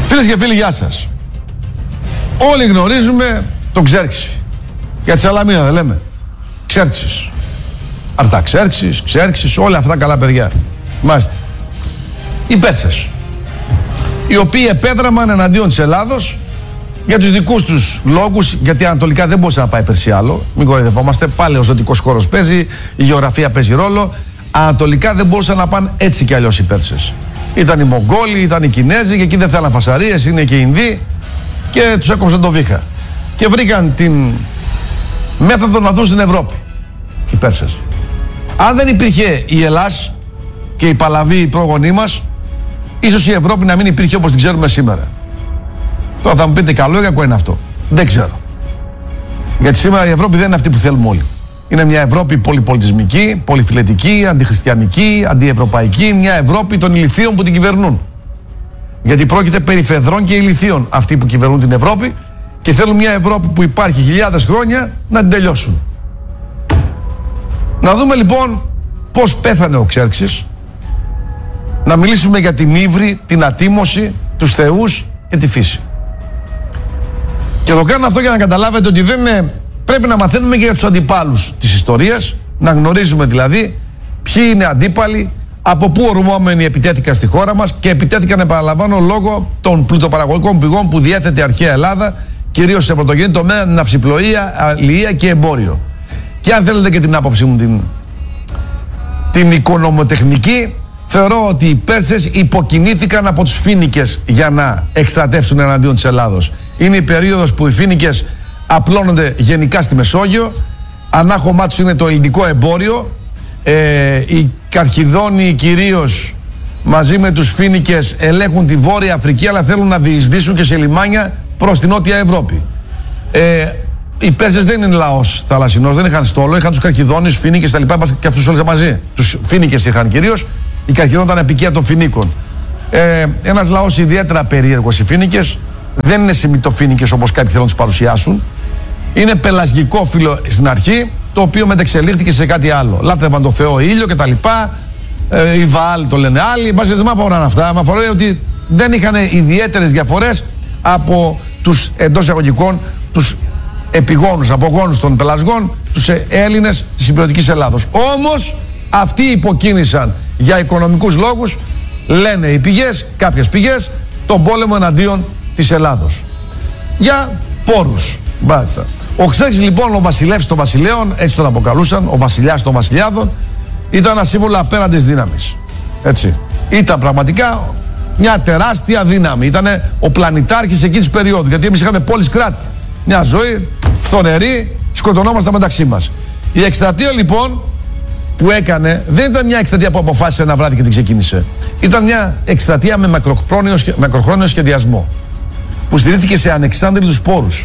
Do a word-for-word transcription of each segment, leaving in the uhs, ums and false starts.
Φίλες και φίλοι, γεια σας. Όλοι γνωρίζουμε τον Ξέρξη. Για τη Σαλαμίνα δεν λέμε. Ξέρξης. Αρταξέρξης, Ξέρξης, όλα αυτά καλά παιδιά. Μάλιστα. Οι Πέρσες, οι οποίοι επέδραμαν εναντίον της Ελλάδος για τους δικούς τους λόγους, γιατί ανατολικά δεν μπορούσε να πάει πέρσι άλλο. Μην κοροϊδευόμαστε, πάλι ο ζωτικός χώρος παίζει, η γεωγραφία παίζει ρόλο. Ανατολικά δεν μπορούσαν να πάνε έτσι κι αλλιώς οι Πέρσες. Ήταν οι Μογγόλοι, ήταν οι Κινέζοι και εκεί δεν θέλαν φασαρίες, είναι και οι Ινδοί και τους έκοψαν το βήχα. Και βρήκαν την μέθοδο να δουν στην Ευρώπη οι Πέρσες. Αν δεν υπήρχε η Ελλάς και η Παλαβή, οι πρόγονοί μας, ίσως η Ευρώπη να μην υπήρχε όπως την ξέρουμε σήμερα. Τώρα θα μου πείτε καλό ή κακό είναι αυτό. Δεν ξέρω. Γιατί σήμερα η Ευρώπη δεν είναι αυτή που θέλουμε όλοι. Είναι μια Ευρώπη πολυπολιτισμική, πολυφιλετική, αντιχριστιανική, αντιευρωπαϊκή, μια Ευρώπη των ηλιθείων που την κυβερνούν. Γιατί πρόκειται περί φεδρών και ηλιθείων αυτοί που κυβερνούν την Ευρώπη και θέλουν μια Ευρώπη που υπάρχει χιλιάδες χρόνια να την τελειώσουν. Να δούμε λοιπόν πώς πέθανε ο Ξέρξης, να μιλήσουμε για την ύβρι, την ατίμωση, τους θεούς και τη φύση. Και το κάνω αυτό για να καταλάβετε ότι δεν είναι... πρέπει να μαθαίνουμε και για τους αντιπάλους της ιστορίας, να γνωρίζουμε δηλαδή ποιοι είναι αντίπαλοι, από πού ορμόμενοι επιτέθηκαν στη χώρα μας και επιτέθηκαν, επαναλαμβάνω, λόγω των πλουτοπαραγωγικών πηγών που διέθετε η αρχαία Ελλάδα, κυρίως σε πρωτογενή τομέα, ναυσιπλοεία, αλληλεία και εμπόριο. Και αν θέλετε και την άποψή μου την, την οικονομοτεχνική, θεωρώ ότι οι Πέρσες υποκινήθηκαν από τους Φοίνικες για να εκστρατεύσουν εναντίον της Ελλάδος. Είναι η περίοδος που οι Φοίνικες απλώνονται γενικά στη Μεσόγειο. Ανάχωμά τους είναι το ελληνικό εμπόριο. Ε, οι Καρχιδόνοι κυρίως μαζί με τους Φοίνικες ελέγχουν τη Βόρεια Αφρική, αλλά θέλουν να διεισδύσουν και σε λιμάνια προς την Νότια Ευρώπη. Ε, οι Πέρσες δεν είναι λαός θαλασσινός, δεν είχαν στόλο, είχαν τους Καρχιδόνιους, Φοίνικες τα λοιπά, και αυτούς όλους μαζί. Τους Φοίνικες είχαν κυρίως, οι Καρχιδόνοι ήταν επικία των Φοινίκων. Ε, ένας λαός ιδιαίτερα περίεργος οι Φοίνικες, δεν είναι Σιμιτοφοίνικες όπως κάποιοι θέλουν να τους παρουσιάσουν. Είναι πελασγικό φύλο στην αρχή, το οποίο μετεξελίχθηκε σε κάτι άλλο. Λάτρευαν το Θεό ήλιο και τα λοιπά. Ε, οι Βαάλ το λένε άλλοι. Μπας δεν μ' αφορούν αυτά. Μ' αφορούν ότι δεν είχαν ιδιαίτερες διαφορές από τους εντός εισαγωγικών, τους επιγόνους, απογόνους των πελασγών, τους Έλληνες της υπηρετικής Ελλάδος. Όμως αυτοί υποκίνησαν για οικονομικούς λόγους, λένε οι πηγές, κάποιες πηγές, τον πόλεμο εναντίον της Ελλάδος. Για πόρους. Μπάτσα. Ο Ξέρξης λοιπόν, ο βασιλεύς των βασιλέων, έτσι τον αποκαλούσαν, ο βασιλιάς των βασιλιάδων, ήταν ένα σύμβολο απέραντης δύναμης. Έτσι. Ήταν πραγματικά μια τεράστια δύναμη. Ήταν ο πλανητάρχης εκείνης της περίοδου. Γιατί εμείς είχαμε πόλεις κράτη. Μια ζωή φθονερή, σκοτωνόμασταν μεταξύ μας. Η εκστρατεία λοιπόν που έκανε δεν ήταν μια εκστρατεία που αποφάσισε ένα βράδυ και την ξεκίνησε. Ήταν μια εκστρατεία με μακροχρόνιο, μακροχρόνιο σχεδιασμό. Που στηρίχθηκε σε ανεξάντλητους πόρους.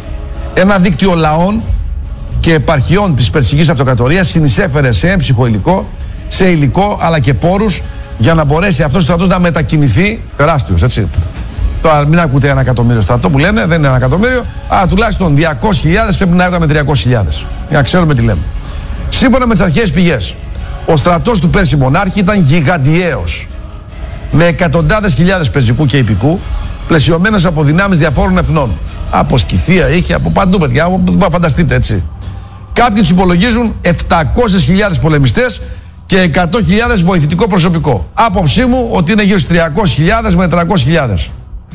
Ένα δίκτυο λαών και επαρχιών της Περσικής Αυτοκρατορίας συνεισέφερε σε έμψυχο υλικό, σε υλικό αλλά και πόρους για να μπορέσει αυτός ο στρατός να μετακινηθεί. Τεράστιος, έτσι. Τώρα μην ακούτε ένα εκατομμύριο στρατό που λένε, δεν είναι ένα εκατομμύριο, αλλά τουλάχιστον διακόσιες χιλιάδες πρέπει να έρθουν με τριακόσιες χιλιάδες. Για να ξέρουμε τι λέμε. Σύμφωνα με τις αρχαίες πηγές, ο στρατός του Πέρση μονάρχη ήταν γιγαντιαίος. Με εκατοντάδες χιλιάδες πεζικού και ιππικού, πλαισιωμένος από δυνάμεις διαφόρων εθνών. Από Σκυθία είχε, από παντού παιδιά, από, φανταστείτε έτσι. Κάποιοι τους υπολογίζουν επτακόσιες χιλιάδες πολεμιστές και εκατό χιλιάδες βοηθητικό προσωπικό. Άποψή μου ότι είναι γύρω στις τριακόσιες χιλιάδες με τετρακόσιες χιλιάδες.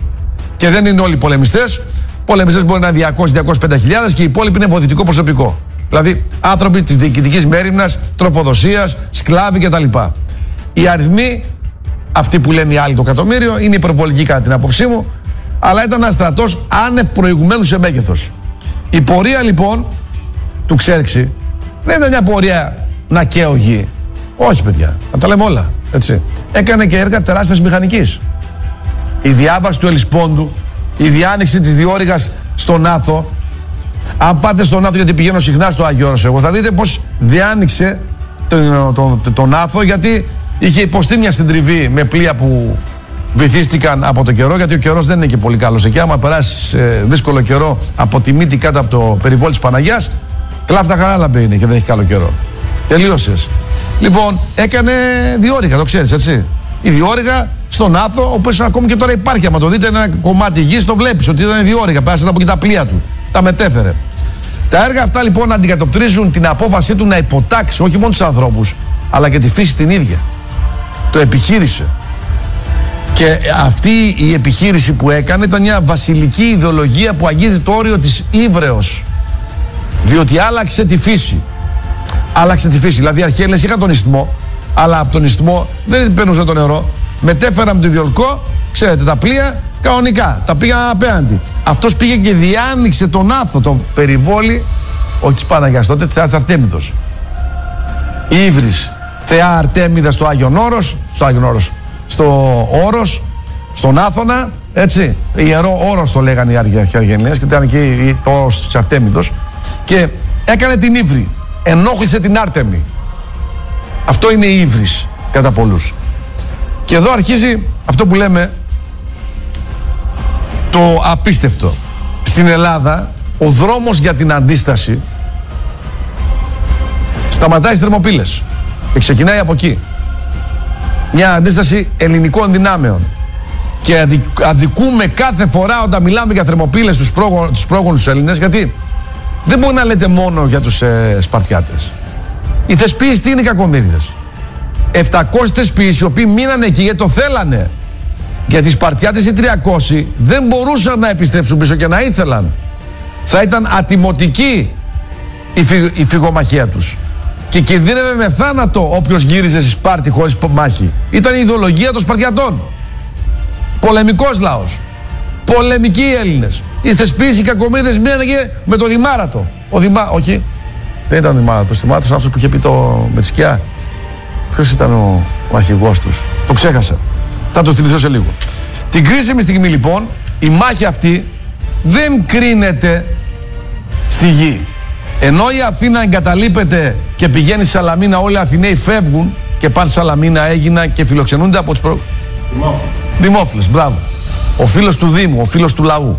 Και δεν είναι όλοι πολεμιστές. Πολεμιστές μπορεί να είναι διακόσιες με διακόσιες πενήντα χιλιάδες και οι υπόλοιποι είναι βοηθητικό προσωπικό. Δηλαδή άνθρωποι της διοικητικής μέριμνας, τροφοδοσίας, σκλάβοι κτλ. Οι αριθμοί, αυτοί που λένε οι άλλοι το εκατομμύριο, είναι υπερβολικοί κατά την άποψή μου. Αλλά ήταν ένας στρατός άνευ προηγουμένου σε μέγεθος. Η πορεία λοιπόν του Ξέρξη δεν ήταν μια πορεία να καίω γη. Όχι παιδιά, να τα λέμε όλα. Έτσι. Έκανε και έργα τεράστιας μηχανικής. Η διάβαση του Ελισπόντου, η διάνοιξη της διόρυγας στον Άθο. Αν πάτε στον Άθο, γιατί πηγαίνω συχνά στο Άγιο Όρος εγώ, θα δείτε πως διάνοιξε τον, τον, τον Άθο, γιατί είχε υποστεί μια συντριβή με πλοία που βυθίστηκαν από το καιρό, γιατί ο καιρός δεν είναι και πολύ καλός εκεί. Άμα περάσει ε, δύσκολο καιρό από τη μύτη κάτω από το περιβόλι της Παναγιάς, κλάφτα χαράλαμπε είναι και δεν έχει καλό καιρό. Τελείωσες. Λοιπόν, έκανε διόρυγα, το ξέρεις, έτσι. Η διόρυγα στον Άθο, όπως ακόμη και τώρα υπάρχει. Αν το δείτε ένα κομμάτι γης, το βλέπεις ότι ήταν διόρυγα, πέρασε από εκεί τα πλοία του. Τα μετέφερε. Τα έργα αυτά λοιπόν αντικατοπτρίζουν την απόφασή του να υποτάξει όχι μόνο τους ανθρώπους, αλλά και τη φύση την ίδια. Το επιχείρησε. Και αυτή η επιχείρηση που έκανε ήταν μια βασιλική ιδεολογία που αγγίζει το όριο της ύβρεως. Διότι άλλαξε τη φύση. Άλλαξε τη φύση. Δηλαδή οι αρχαίοι είχαν τον ιστμό, αλλά από τον ιστμό δεν περνούσε το νερό. Μετέφεραν το Ιδιολκό, ξέρετε, τα πλοία κανονικά. Τα πήγαν απέναντι. Αυτός πήγε και διάνοιξε τον Άθο, το περιβόλι, όχι της Παναγιάς τότε, της Θεάς Αρτέμιδος. Ύβρις, Θεά Αρτέμιδα στο Άγιον Όρος, στο Άγιον Όρος, στο Όρος, στον Άθωνα, έτσι. Ιερό Όρος το λέγανε οι Αρχαιογενείς και ήταν εκεί το Όρος της Αρτέμιδος. Και έκανε την Ύβρη, ενόχλησε την Άρτεμη. Αυτό είναι η Ύβρις κατά πολλούς. Και εδώ αρχίζει αυτό που λέμε το απίστευτο. Στην Ελλάδα ο δρόμος για την αντίσταση σταματάει στις Θερμοπύλες και ξεκινάει από εκεί. Μια αντίσταση ελληνικών δυνάμεων. Και αδικούμε κάθε φορά όταν μιλάμε για Θερμοπύλες τους, πρόγον, τους πρόγονους Έλληνες, γιατί δεν μπορεί να λέτε μόνο για τους ε, Σπαρτιάτες. Οι θεσποίοι τι είναι οι κακομοίριδες? επτακόσιοι θεσποίοι οι οποίοι μείνανε εκεί γιατί το θέλανε. Γιατί οι Σπαρτιάτες οι τριακόσιοι δεν μπορούσαν να επιστρέψουν πίσω και να ήθελαν. Θα ήταν ατιμωτική η, φυ, η φυγομαχία τους. Και κινδύνευε με θάνατο όποιος γύριζε στη Σπάρτη χωρίς μάχη. Ήταν η ιδεολογία των Σπαρτιατών. Πολεμικός λαός. Πολεμικοί οι Έλληνες. Οι θεσποίοι, οι κακομοίριδες μείνανε εκεί με το Δημάρατο. Ο Δημά... Όχι, δεν ήταν ο Δημάρατος. Ο Δημάρατος αυτός που είχε πει το με τη σκιά. Ποιος ήταν ο, ο αρχηγός τους? Το ξέχασα. Θα το θυμηθώ σε λίγο. Την κρίσιμη στιγμή λοιπόν, η μάχη αυτή δεν κρίνεται στη γη. Ενώ η Αθήνα εγκαταλείπεται και πηγαίνει στη Σαλαμίνα, όλοι οι Αθηναίοι φεύγουν και πάνε στη Σαλαμίνα, έγιναν και φιλοξενούνται από τις προ... Δημόφιλες. Δημόφιλες, μπράβο. Ο φίλος του Δήμου, ο φίλος του λαού.